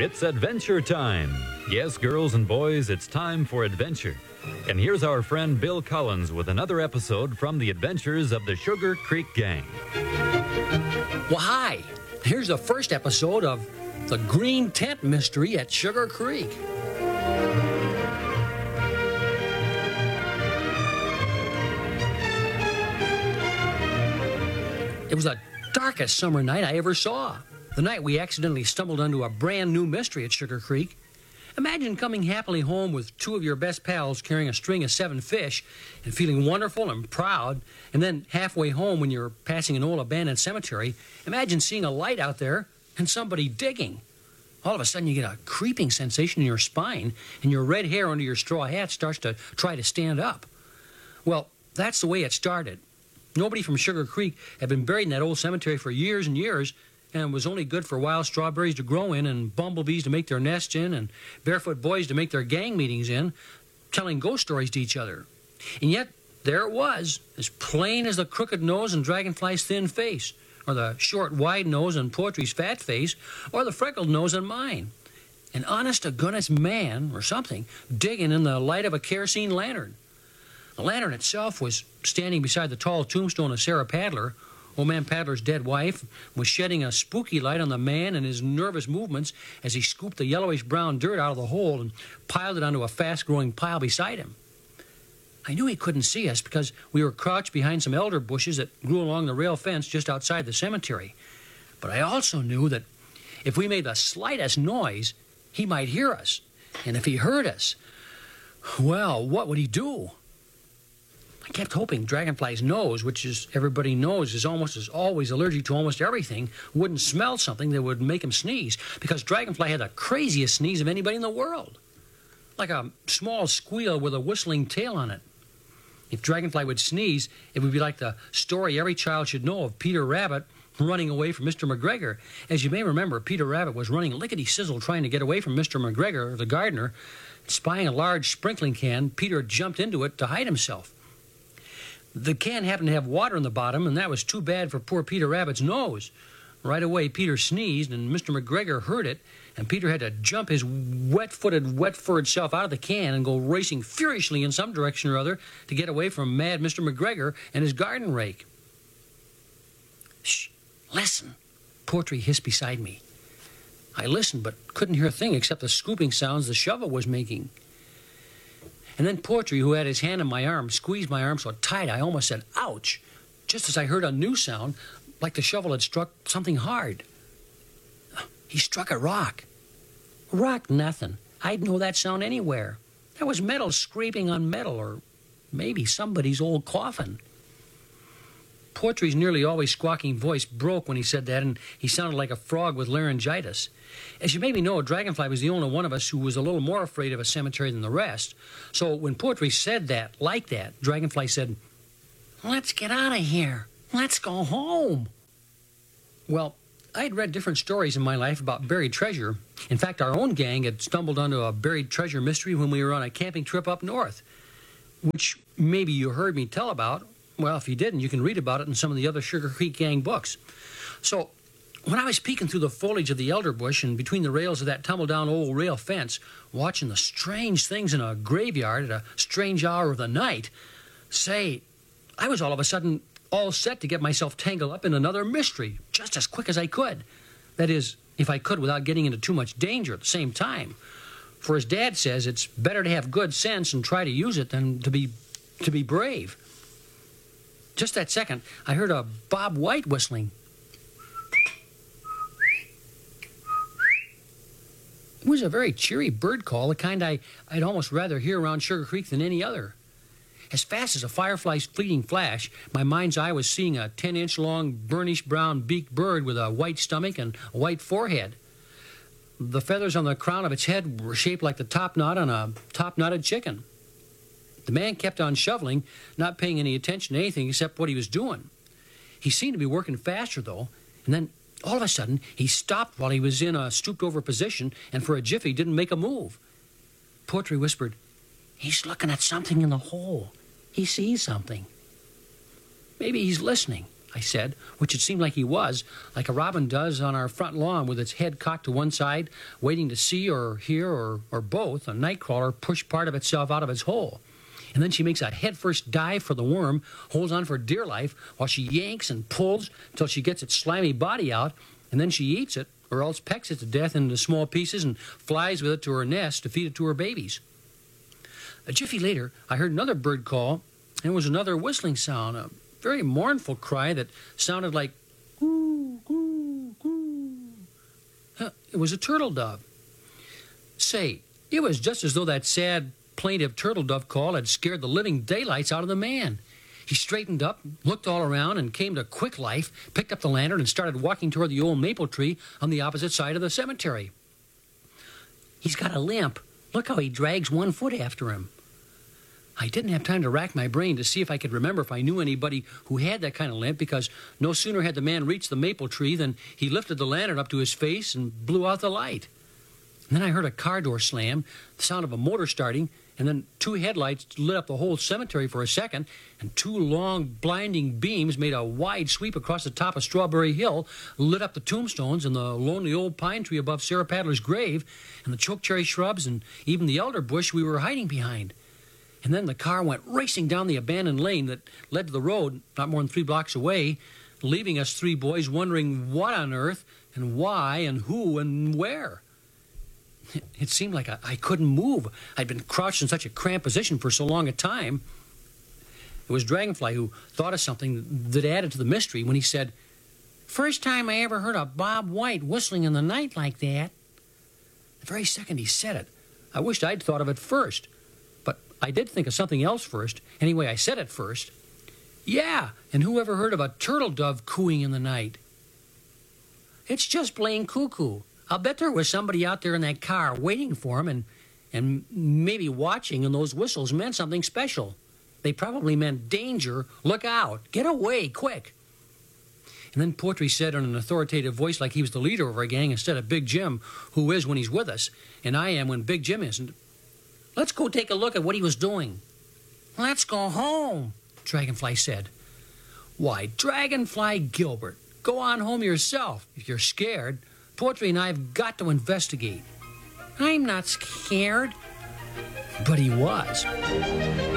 It's adventure time. Yes, girls and boys, it's time for adventure. And here's our friend Bill Collins with another episode from the adventures of the Sugar Creek Gang. Well, hi. Here's the first episode of The Green Tent Mystery at Sugar Creek. It was the darkest summer night I ever saw. The night we accidentally stumbled onto a brand new mystery at Sugar Creek. Imagine coming happily home with two of your best pals carrying a string of 7 fish and feeling wonderful and proud, and then halfway home when you're passing an old abandoned cemetery, imagine seeing a light out there and somebody digging. All of a sudden you get a creeping sensation in your spine and your red hair under your straw hat starts to try to stand up. Well, that's the way it started. Nobody from Sugar Creek had been buried in that old cemetery for years and years, and it was only good for wild strawberries to grow in and bumblebees to make their nests in and barefoot boys to make their gang meetings in, telling ghost stories to each other. And yet, there it was, as plain as the crooked nose and dragonfly's thin face, or the short, wide nose and Poetry's fat face, or the freckled nose on mine. An honest-to-goodness man, or something, digging in the light of a kerosene lantern. The lantern itself was standing beside the tall tombstone of Sarah Padler. Old Man Padler's dead wife was shedding a spooky light on the man and his nervous movements as he scooped the yellowish-brown dirt out of the hole and piled it onto a fast-growing pile beside him. I knew he couldn't see us because we were crouched behind some elder bushes that grew along the rail fence just outside the cemetery. But I also knew that if we made the slightest noise, he might hear us. And if he heard us, well, what would he do? I kept hoping Dragonfly's nose, which, as everybody knows, is almost as always allergic to almost everything, wouldn't smell something that would make him sneeze, because Dragonfly had the craziest sneeze of anybody in the world. Like a small squeal with a whistling tail on it. If Dragonfly would sneeze, it would be like the story every child should know of Peter Rabbit running away from Mr. McGregor. As you may remember, Peter Rabbit was running lickety-sizzle trying to get away from Mr. McGregor, the gardener. Spying a large sprinkling can, Peter jumped into it to hide himself. The can happened to have water in the bottom, and that was too bad for poor Peter Rabbit's nose. Right away, Peter sneezed, and Mr. McGregor heard it, and Peter had to jump his wet-footed, wet-furred self out of the can and go racing furiously in some direction or other to get away from mad Mr. McGregor and his garden rake. Shh, listen, Poetry hissed beside me. I listened, but couldn't hear a thing except the scooping sounds the shovel was making. And then Poetry, who had his hand on my arm, squeezed my arm so tight I almost said, ouch, just as I heard a new sound, like the shovel had struck something hard. He struck a rock. Rock nothing. I'd know that sound anywhere. That was metal scraping on metal, or maybe somebody's old coffin. Poetry's nearly always squawking voice broke when he said that, and he sounded like a frog with laryngitis. As you maybe know, Dragonfly was the only one of us who was a little more afraid of a cemetery than the rest. So when Poetry said that, like that, Dragonfly said, "Let's get out of here. Let's go home." Well, I had read different stories in my life about buried treasure. In fact, our own gang had stumbled onto a buried treasure mystery when we were on a camping trip up north, which maybe you heard me tell about. Well, if you didn't, you can read about it in some of the other Sugar Creek Gang books. So, when I was peeking through the foliage of the elder bush and between the rails of that tumble-down old rail fence, watching the strange things in a graveyard at a strange hour of the night, say, I was all of a sudden all set to get myself tangled up in another mystery just as quick as I could. That is, if I could without getting into too much danger at the same time. For as Dad says, it's better to have good sense and try to use it than to be brave. Just that second, I heard a Bob White whistling. It was a very cheery bird call, the kind I'd almost rather hear around Sugar Creek than any other. As fast as a firefly's fleeting flash, my mind's eye was seeing a 10-inch long, burnished-brown beaked bird with a white stomach and a white forehead. The feathers on the crown of its head were shaped like the top knot on a top-knotted chicken. The man kept on shoveling, not paying any attention to anything except what he was doing. He seemed to be working faster, though, and then all of a sudden he stopped while he was in a stooped-over position and for a jiffy didn't make a move. Poetry whispered, "He's looking at something in the hole. He sees something." Maybe he's listening. I said, which it seemed like he was, like a robin does on our front lawn with its head cocked to one side, waiting to see or hear or both a nightcrawler push part of itself out of its hole. And then she makes a headfirst dive for the worm, holds on for dear life, while she yanks and pulls till she gets its slimy body out, and then she eats it, or else pecks it to death into small pieces and flies with it to her nest to feed it to her babies. A jiffy later, I heard another bird call, and it was another whistling sound, a very mournful cry that sounded like coo, coo, coo. It was a turtle dove. Say, it was just as though that sad, plaintive turtle dove call had scared the living daylights out of the man. He straightened up, looked all around, and came to quick life, picked up the lantern, and started walking toward the old maple tree on the opposite side of the cemetery. He's got a limp. Look how he drags one foot after him. I didn't have time to rack my brain to see if I could remember if I knew anybody who had that kind of limp, because no sooner had the man reached the maple tree than he lifted the lantern up to his face and blew out the light. And then I heard a car door slam, the sound of a motor starting, and then two headlights lit up the whole cemetery for a second, and two long, blinding beams made a wide sweep across the top of Strawberry Hill, lit up the tombstones and the lonely old pine tree above Sarah Padler's grave, and the chokecherry shrubs, and even the elder bush we were hiding behind. And then the car went racing down the abandoned lane that led to the road not more than 3 blocks away, leaving us 3 boys wondering what on earth and why and who and where. It seemed like I couldn't move. I'd been crouched in such a cramped position for so long a time. It was Dragonfly who thought of something that added to the mystery when he said, "First time I ever heard a Bob White whistling in the night like that." The very second he said it, I wished I'd thought of it first. But I did think of something else first. Anyway, I said it first. "Yeah, and who ever heard of a turtle dove cooing in the night?" "It's just plain cuckoo. I'll bet there was somebody out there in that car waiting for him and maybe watching, and those whistles meant something special. They probably meant danger, look out, get away, quick." And then Poetry said in an authoritative voice like he was the leader of our gang instead of Big Jim, who is when he's with us, and I am when Big Jim isn't, "Let's go take a look at what he was doing." "Let's go home," Dragonfly said. "Why, Dragonfly Gilbert, go on home yourself if you're scared. Poetry and I have got to investigate." "I'm not scared." But he was.